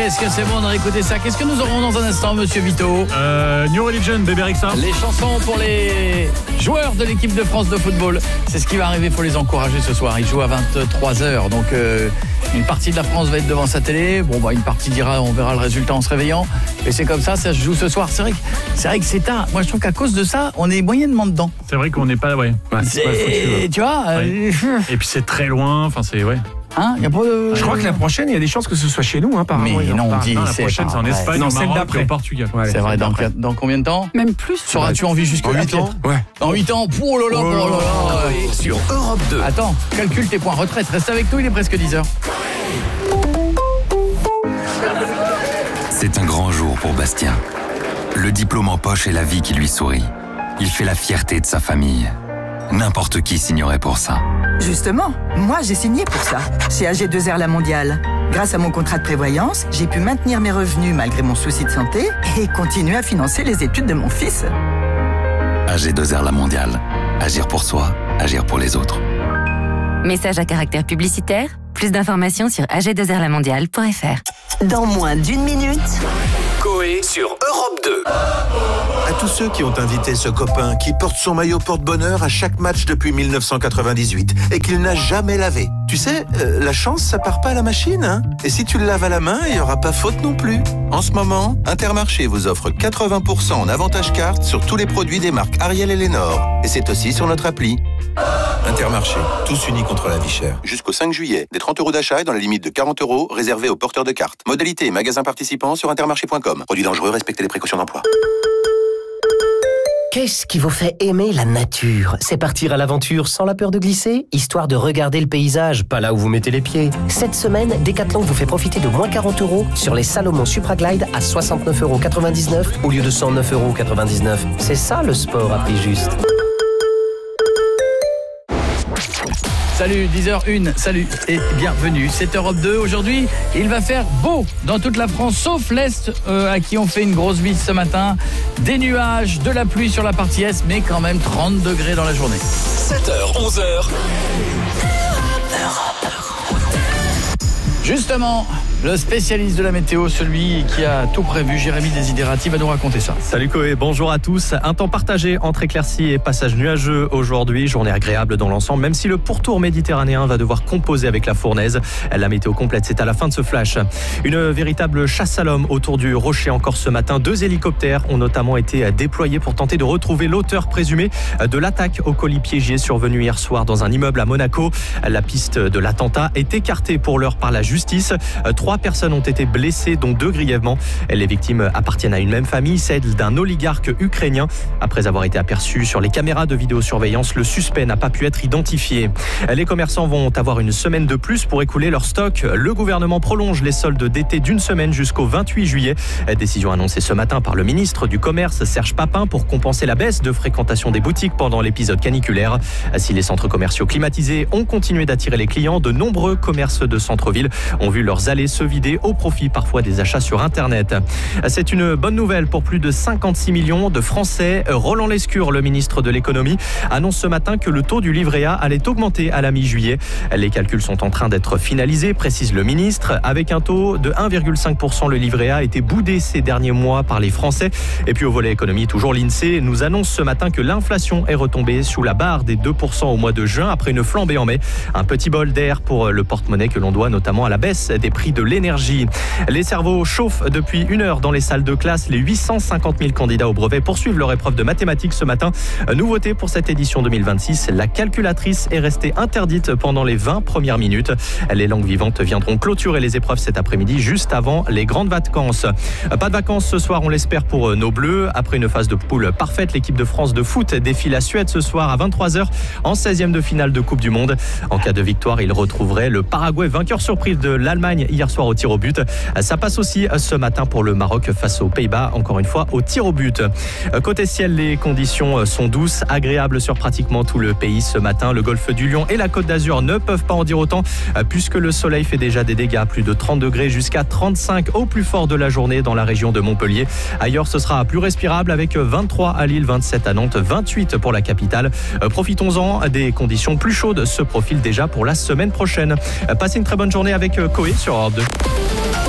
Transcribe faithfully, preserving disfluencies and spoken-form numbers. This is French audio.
Qu'est-ce que c'est bon de réécouter ça? Qu'est-ce que nous aurons dans un instant, monsieur Vito? euh, New Religion, Bébé Rexha. Les chansons pour les joueurs de l'équipe de France de football. C'est ce qui va arriver, il faut les encourager ce soir. Ils jouent à vingt-trois heures, donc euh, une partie de la France va être devant sa télé. Bon, bah, une partie dira, on verra le résultat en se réveillant. Et c'est comme ça, ça se joue ce soir. C'est vrai que c'est, vrai que c'est tard. Moi, je trouve qu'à cause de ça, on est moyennement dedans. C'est vrai qu'on n'est pas, ouais. ouais c'est, c'est pas foutu, ouais. Tu vois ouais. euh... Et puis c'est très loin, enfin c'est, ouais. Hein, y a pas de... Je crois que la prochaine, il y a des chances que ce soit chez nous, hein, par Mais non, on dit, non, la prochaine, c'est en Espagne, non, au celle Maroc d'après. et au Portugal. Ouais, c'est vrai, dans, dans combien de temps? Même plus. Seras-tu en vie jusqu'à huit ans? Ouais. Dans huit ans? Oh là là, oh là là. Sur Europe deux. Attends, calcule tes points retraite. Reste avec nous, il est presque dix heures. C'est un grand jour pour Bastien. Le diplôme en poche et la vie qui lui sourit. Il fait la fierté de sa famille. N'importe qui signerait pour ça. Justement, moi j'ai signé pour ça, chez A G deux R La Mondiale. Grâce à mon contrat de prévoyance, j'ai pu maintenir mes revenus malgré mon souci de santé et continuer à financer les études de mon fils. A G deux R La Mondiale. Agir pour soi, agir pour les autres. Message à caractère publicitaire. Plus d'informations sur a g deux r la mondiale point f r. Dans moins d'une minute, Coé sur Europe deux. À tous ceux qui ont invité ce copain qui porte son maillot porte-bonheur à chaque match depuis dix-neuf cent quatre-vingt-dix-huit et qu'il n'a jamais lavé. Tu sais, euh, la chance, ça part pas à la machine, hein. Et si tu le laves à la main, il n'y aura pas faute non plus. En ce moment, Intermarché vous offre quatre-vingts pour cent en avantage carte sur tous les produits des marques Ariel et Lénore. Et c'est aussi sur notre appli. Intermarché, tous unis contre la vie chère. Jusqu'au cinq juillet, des trente euros d'achat et dans la limite de quarante euros réservés aux porteurs de cartes. Modalité et magasins participants sur intermarché point com. Produits dangereux, respectez les précautions d'emploi. Qu'est-ce qui vous fait aimer la nature? C'est partir à l'aventure sans la peur de glisser, histoire de regarder le paysage, pas là où vous mettez les pieds. Cette semaine, Decathlon vous fait profiter de moins quarante euros sur les Salomon Supra Glide à soixante-neuf euros quatre-vingt-dix-neuf au lieu de cent neuf euros quatre-vingt-dix-neuf. C'est ça le sport à prix juste. Salut, dix heures une, salut et bienvenue. C'est Europe deux. Aujourd'hui, il va faire beau dans toute la France, sauf l'Est, euh, à qui on fait une grosse bise ce matin. Des nuages, de la pluie sur la partie Est, mais quand même trente degrés dans la journée. sept heures, onze heures. Justement, le spécialiste de la météo, celui qui a tout prévu, Jérémy Desiderati, va nous raconter ça. Salut Coé, bonjour à tous. Un temps partagé entre éclaircies et passages nuageux aujourd'hui. Journée agréable dans l'ensemble, même si le pourtour méditerranéen va devoir composer avec la fournaise. La météo complète, c'est à la fin de ce flash. Une véritable chasse à l'homme autour du Rocher encore ce matin. Deux hélicoptères ont notamment été déployés pour tenter de retrouver l'auteur présumé de l'attaque au colis piégé survenue hier soir dans un immeuble à Monaco. La piste de l'attentat est écartée pour l'heure par la justice. Trois personnes ont été blessées, dont deux grièvement. Les victimes appartiennent à une même famille, celle d'un oligarque ukrainien. Après avoir été aperçu sur les caméras de vidéosurveillance, le suspect n'a pas pu être identifié. Les commerçants vont avoir une semaine de plus pour écouler leur stock. Le gouvernement prolonge les soldes d'été d'une semaine jusqu'au vingt-huit juillet. Décision annoncée ce matin par le ministre du Commerce, Serge Papin, pour compenser la baisse de fréquentation des boutiques pendant l'épisode caniculaire. Si les centres commerciaux climatisés ont continué d'attirer les clients, de nombreux commerces de centre-ville ont vu leurs allées se vider au profit parfois des achats sur Internet. C'est une bonne nouvelle pour plus de cinquante-six millions de Français. Roland Lescure, le ministre de l'économie, annonce ce matin que le taux du livret A allait augmenter à la mi-juillet. Les calculs sont en train d'être finalisés, précise le ministre. Avec un taux de un virgule cinq pour cent, le livret A a été boudé ces derniers mois par les Français. Et puis au volet économie, toujours l'INSEE nous annonce ce matin que l'inflation est retombée sous la barre des deux pour cent au mois de juin après une flambée en mai. Un petit bol d'air pour le porte-monnaie que l'on doit notamment à la baisse des prix de l'énergie. Les cerveaux chauffent depuis une heure dans les salles de classe. Les huit cent cinquante mille candidats au brevet poursuivent leur épreuve de mathématiques ce matin. Nouveauté pour cette édition deux mille vingt-six, la calculatrice est restée interdite pendant les vingt premières minutes. Les langues vivantes viendront clôturer les épreuves cet après-midi, juste avant les grandes vacances. Pas de vacances ce soir, on l'espère, pour nos Bleus. Après une phase de poule parfaite, l'équipe de France de foot défie la Suède ce soir à vingt-trois heures en seizième de finale de Coupe du Monde. En cas de victoire, il retrouverait le Paraguay, vainqueur surprise de l'Allemagne hier soir au tir au but. Ça passe aussi ce matin pour le Maroc face aux Pays-Bas, encore une fois au tir au but. Côté ciel, les conditions sont douces, agréables sur pratiquement tout le pays ce matin. Le golfe du Lion et la Côte d'Azur ne peuvent pas en dire autant puisque le soleil fait déjà des dégâts, plus de trente degrés jusqu'à trente-cinq au plus fort de la journée dans la région de Montpellier. Ailleurs, ce sera plus respirable avec vingt-trois à Lille, vingt-sept à Nantes, vingt-huit pour la capitale. Profitons-en, des conditions plus chaudes se profilent déjà pour la semaine prochaine. Passez une très bonne journée avec Coé sur Europe deux.